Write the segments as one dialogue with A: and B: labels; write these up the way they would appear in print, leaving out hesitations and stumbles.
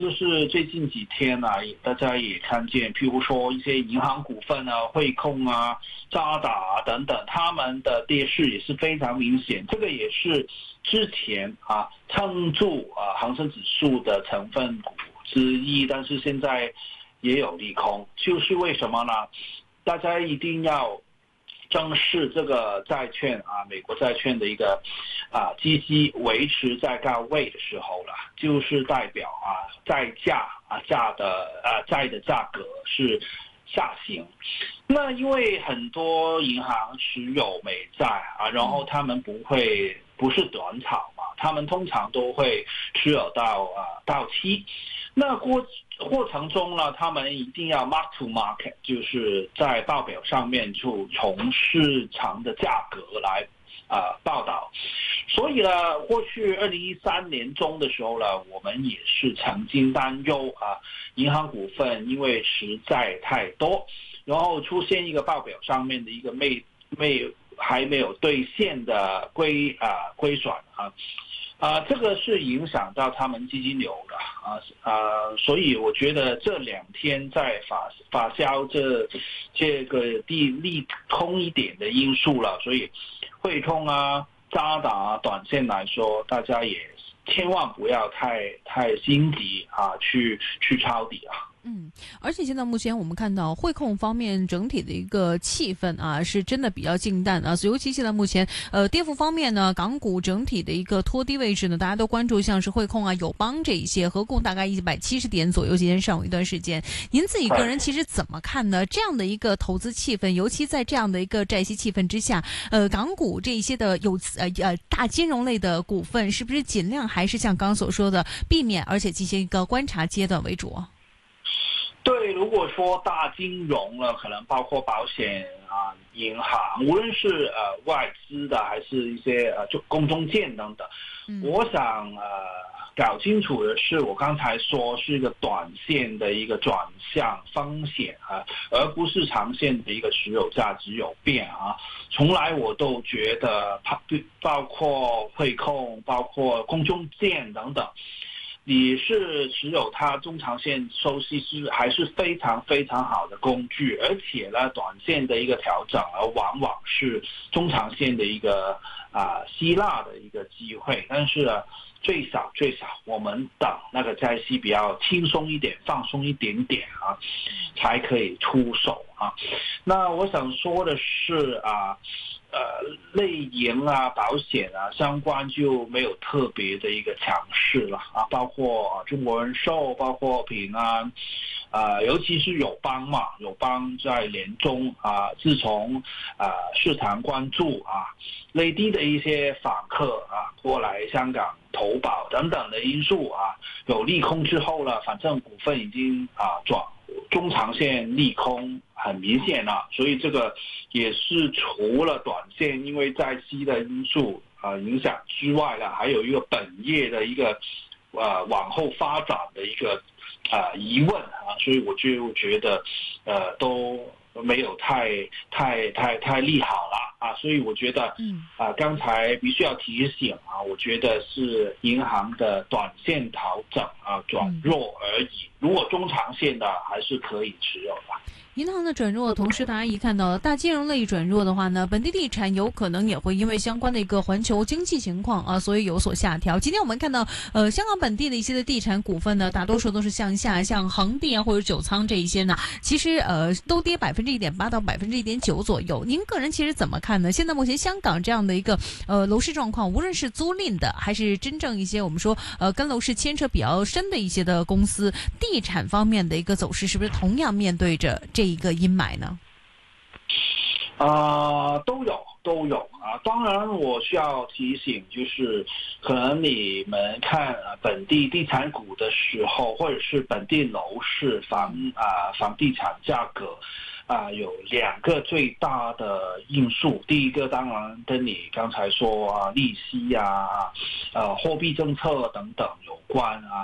A: 就是最近几天啊，大家也看见，譬如说一些银行股份啊、汇控啊、渣打啊等等，他们的跌势也是非常明显。这个也是之前啊撑住恒生指数的成分股之一，但是现在也有利空，就是为什么呢？大家一定要正视这个债券啊，美国债券的一个基息维持在高位的时候了，就是代表债的价格是下行。那因为很多银行持有美债然后他们不是短炒嘛，他们通常都会持有到期。那过程中呢，他们一定要 mark to market， 就是在报表上面就从市场的价格来报道。所以呢，过去2013年中的时候呢，我们也是曾经担忧银行股份因为实在太多，然后出现一个报表上面的一个还没有兑现的归转这个是影响到他们基金流的所以我觉得这2天在发酵这个利空一点的因素了，所以汇控渣打短线来说，大家也千万不要太心急去抄底
B: 而且现在目前我们看到汇控方面整体的一个气氛是真的比较静淡尤其现在目前跌幅方面呢，港股整体的一个拖低位置呢，大家都关注像是汇控友邦这一些，合共大概170点左右，今天上午一段时间，您自己个人其实怎么看呢？这样的一个投资气氛，尤其在这样的一个债息气氛之下，港股这一些的大金融类的股份，是不是尽量还是像刚所说的避免，而且进行一个观察阶段为主？
A: 对，如果说大金融了，可能包括保险银行，无论是外资的还是一些公中建等等，我想搞清楚的是，我刚才说是一个短线的一个转向风险而不是长线的一个持有价值有变从来我都觉得包括汇控、包括公中建等等，你是持有它中长线收息还是非常非常好的工具，而且呢，短线的一个调整往往是中长线的一个希腊的一个机会。但是呢，最少我们等那个债息比较轻松一点、放松一点点才可以出手那我想说的是类银保险相关就没有特别的一个强势了包括中国人寿，包括平安尤其是友邦在年中自从市场关注内地的一些访客过来香港投保等等的因素有利空之后了，反正股份已经转中长线利空很明显了，所以这个也是除了短线因为债息的因素影响之外呢，还有一个本业的一个往后发展的一个疑问所以我就觉得都没有太利好了所以我觉得刚才必须要提醒我觉得是银行的短线调整转弱而已，如果中长线的还是可以持有的。
B: 银行的转弱，同时大家一看到大金融类转弱的话呢，本地地产有可能也会因为相关的一个环球经济情况所以有所下调。今天我们看到香港本地的一些的地产股份呢，大多数都是向下，像恒地或者九仓这一些呢，其实都跌1.8%到1.9%左右。您个人其实怎么看呢？现在目前香港这样的一个楼市状况，无论是租赁的还是真正一些我们说跟楼市牵扯比较深的一些的公司，地产方面的一个走势，是不是同样面对着这一个阴霾呢？
A: 都有当然我需要提醒，就是可能你们看本地地产股的时候，或者是本地楼市房地产价格有2个最大的因素。第一个当然跟你刚才说利息货币政策等等有关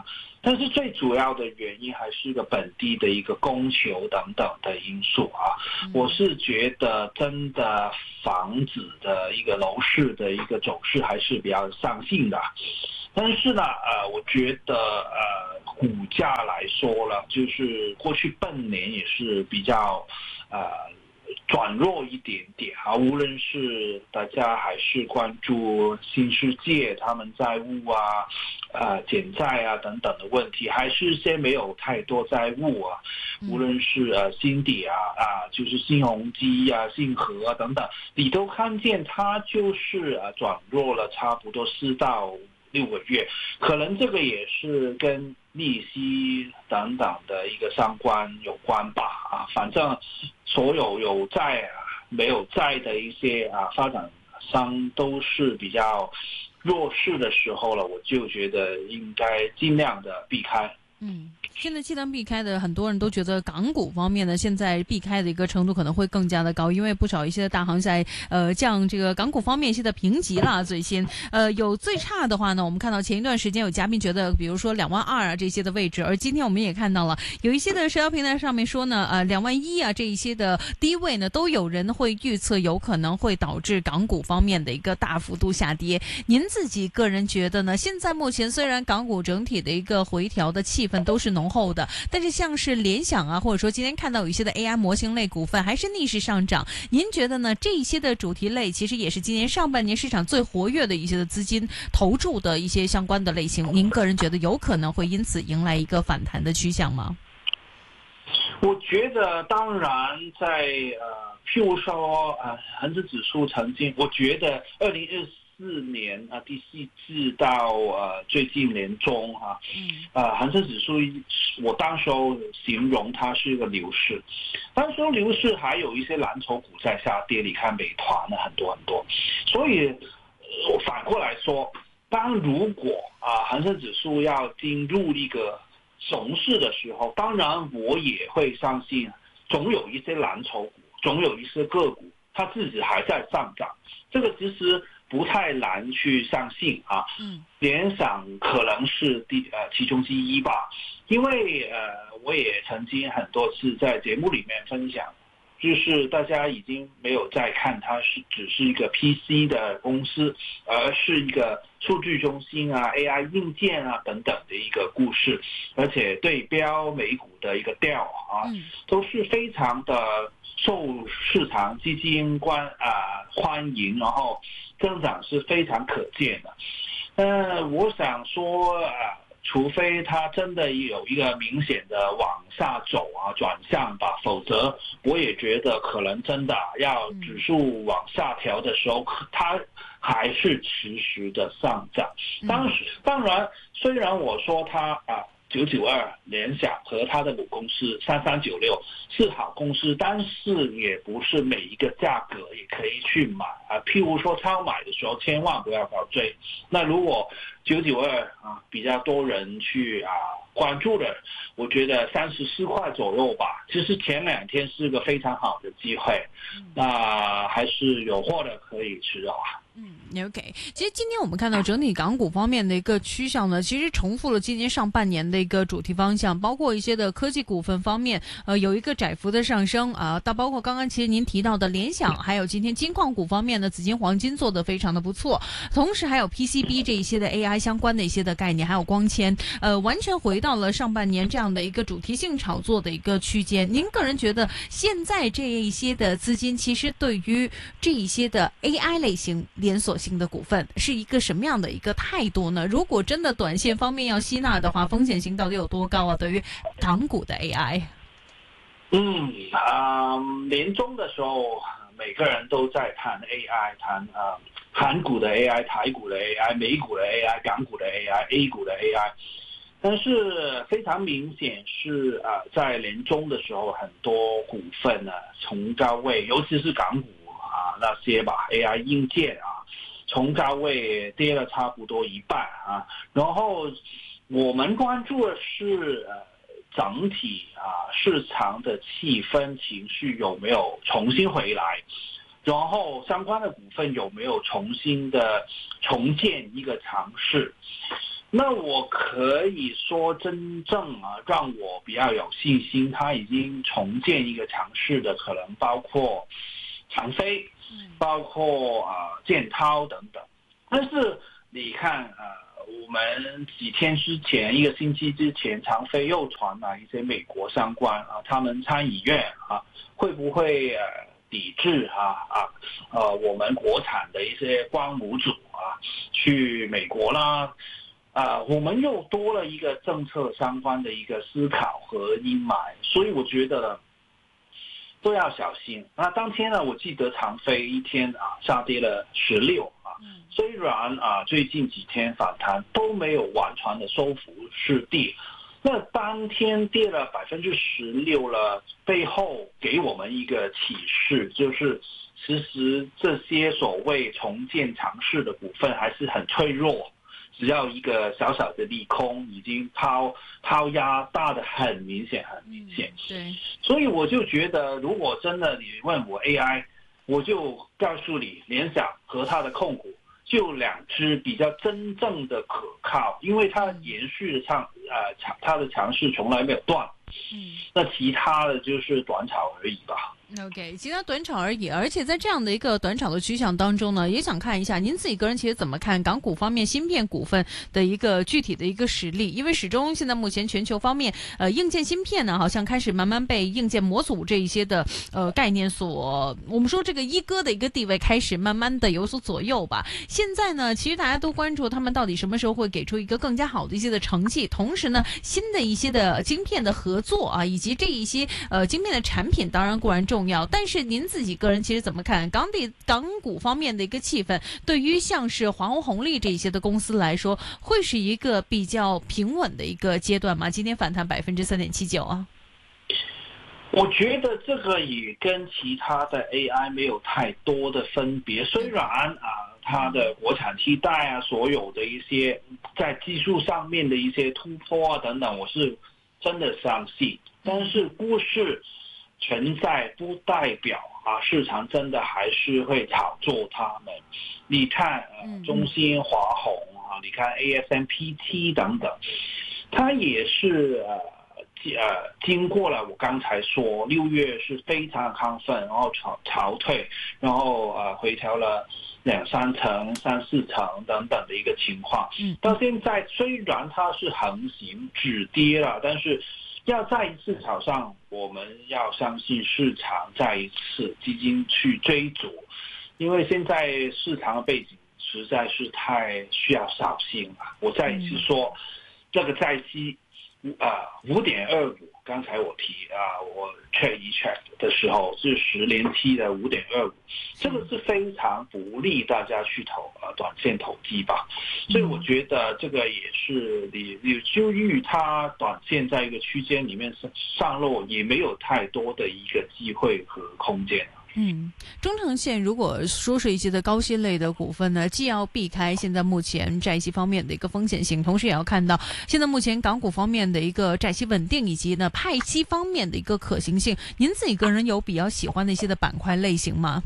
A: 但是最主要的原因还是一个本地的一个供求等等的因素啊。我是觉得真的房子的一个楼市的一个走势还是比较上行的，但是呢，我觉得股价来说了，就是过去半年也是比较转弱一点点啊，无论是大家还是关注新世界他们债务减债等等的问题，还是些没有太多债务无论是新底就是新鸿基信和等等，你都看见它就是转弱了差不多4到6个月，可能这个也是跟利息等等的一个相关有关吧反正所有有债没有债的一些发展商都是比较弱势的时候了，我就觉得应该尽量的避开。
B: 现在尽量避开的，很多人都觉得港股方面呢，现在避开的一个程度可能会更加的高，因为不少一些大行在降这个港股方面一些的评级了。最新有最差的话呢，我们看到前一段时间有嘉宾觉得，比如说22000这些的位置，而今天我们也看到了有一些的社交平台上面说呢，21000这一些的低位呢，都有人会预测有可能会导致港股方面的一个大幅度下跌。您自己个人觉得呢？现在目前虽然港股整体的一个回调的气氛都是浓厚的，但是像是联想或者说今天看到有一些的 AI 模型类股份还是逆势上涨，您觉得呢？这一些的主题类其实也是今年上半年市场最活跃的一些的资金投注的一些相关的类型，您个人觉得有可能会因此迎来一个反弹的趋向吗？
A: 我觉得当然在譬如说恒生指数曾经，我觉得2024年第4季到最近年中恒生指数我当时候形容它是一个牛市，当时候牛市还有一些蓝筹股在下跌，你看美团很多很多，所以反过来说，如果恒生指数要进入一个熊市的时候，当然我也会相信总有一些蓝筹股，总有一些个股它自己还在上涨，这个其实不太难去相信联想可能是其中之一吧，因为我也曾经很多次在节目里面分享，就是大家已经没有再看它只是一个 PC 的公司，而是一个数据中心AI 硬件等等的一个故事，而且对标美股的一个调都是非常的受市场基金欢迎，然后增长是非常可见的。我想说除非它真的有一个明显的往下走转向吧，否则我也觉得可能真的要指数往下调的时候，它还是持续的上涨。当然虽然我说它992联想和它的母公司3396是好公司，但是也不是每一个价格也可以去买譬如说超买的时候千万不要高追。那如果992比较多人去关注的，我觉得34块左右吧，其实前2天是个非常好的机会，那还是有货的可以持有
B: OK， 其实今天我们看到整体港股方面的一个趋向呢，其实重复了今年上半年的一个主题方向，包括一些的科技股份方面，有一个窄幅的上升到包括刚刚其实您提到的联想，还有今天金矿股方面的紫金黄金做得非常的不错，同时还有 PCB 这一些的 AI 相关的一些的概念，还有光纤，完全回到了上半年这样的一个主题性炒作的一个区间。您个人觉得现在这一些的资金其实对于这一些的 AI 类型连锁性的股份是一个什么样的一个态度呢？如果真的短线方面要吸纳的话，风险性到底有多高对于港股的 AI？
A: 年中的时候，每个人都在谈 AI， 谈韩股的 AI、台股的 AI、美股的 AI、港股的 AI、A 股的 AI。但是非常明显是在年中的时候，很多股份从高位，尤其是港股那些吧 AI 硬件从高位跌了差不多一半然后我们关注的是整体市场的气氛情绪有没有重新回来，然后相关的股份有没有重新的重建一个尝试。 那我可以说，真正让我比较有信心，它已经重建一个强势的，可能包括长飞，包括建滔等等。但是你看我们几天之前，一个星期之前，长飞又传来一些美国相关他们参议院会不会抵制我们国产的一些光模组去美国啦。我们又多了一个政策相关的一个思考和阴霾，所以我觉得呢都要小心。那当天呢，我记得长飞一天下跌了16虽然最近几天反弹都没有完全的收复失地，那当天跌了16%了，背后给我们一个启示，就是其实这些所谓重建强势的股份还是很脆弱。只要一个小小的利空，已经抛压大的很明显。
B: 对，
A: 所以我就觉得，如果真的你问我 AI， 我就告诉你，联想和它的控股就两只比较真正的可靠，因为它延续的它的强势从来没有断。那其他的就是短炒而已吧。
B: OK， 其他短炒而已，而且在这样的一个短炒的趋向当中呢，也想看一下您自己个人其实怎么看港股方面芯片股份的一个具体的一个实力，因为始终现在目前全球方面硬件芯片呢好像开始慢慢被硬件模组这一些的概念所，我们说这个一哥的一个地位开始慢慢的有所左右吧。现在呢其实大家都关注他们到底什么时候会给出一个更加好的一些的成绩，同时呢新的一些的晶片的合作以及这一些晶片的产品当然固然重要，但是您自己个人其实怎么看港股方面的一个气氛，对于像是华虹红利这一些的公司来说，会是一个比较平稳的一个阶段吗？今天反弹3.79%
A: 我觉得这个也跟其他的 AI 没有太多的分别，虽然它的国产替代所有的一些在技术上面的一些突破等等，我是真的相信，但是故事存在不代表市场真的还是会炒作他们。你看中芯、华虹你看 ASMPT 等等，它也是经过了我刚才说6月是非常亢奋，然后潮退，然后回调了2-3成、3-4成等等的一个情况。到现在虽然它是横行止跌了，但是要再一次炒上，我们要相信市场再一次基金去追逐，因为现在市场的背景实在是太需要小心了。我再一次说，这个债息5.25，刚才我提我 check 的时候是10年期的5.25，这个是非常不利大家去投短线投机吧。所以我觉得这个也是你就遇它短线在一个区间里面上落，也没有太多的一个机会和空间。
B: 中长线如果说是一些的高息类的股份呢，既要避开现在目前债息方面的一个风险性，同时也要看到现在目前港股方面的一个债息稳定以及呢派息方面的一个可行性。您自己个人有比较喜欢的一些的板块类型吗？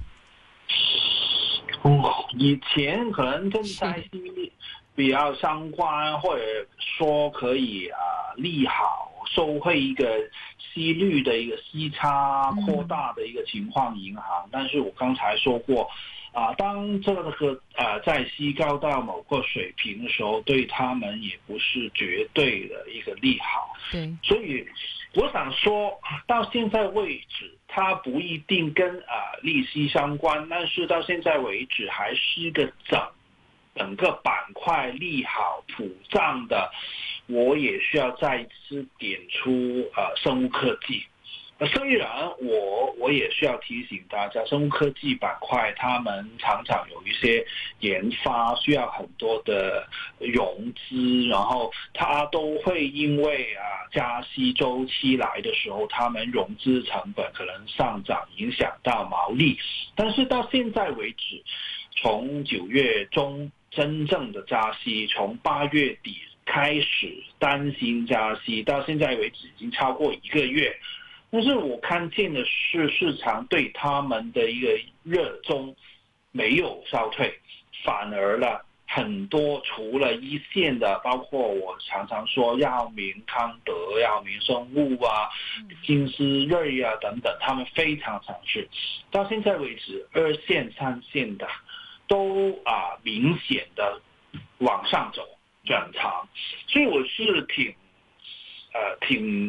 A: 以前可能跟债息比较相关，或者说可以利好受惠一个息率的一个息差扩大的一个情况银行，但是我刚才说过当这个债息高到某个水平的时候，对他们也不是绝对的一个利好。
B: 对，
A: 所以我想说到现在为止，它不一定跟利息相关，但是到现在为止还是一个整个板块利好普涨的。我也需要再一次点出生物科技。虽然我也需要提醒大家，生物科技板块他们常常有一些研发需要很多的融资，然后它都会因为加息周期来的时候，他们融资成本可能上涨，影响到毛利。但是到现在为止，从9月中真正的加息，从8月底开始担心加息，到现在为止已经超过1个月。但是我看见的是市场对他们的一个热衷没有消退，反而呢很多除了一线的，包括我常常说药明康德、药明生物啊、金斯瑞啊等等，他们非常强势。到现在为止，2线、3线的都明显的往上走，转长，所以我是挺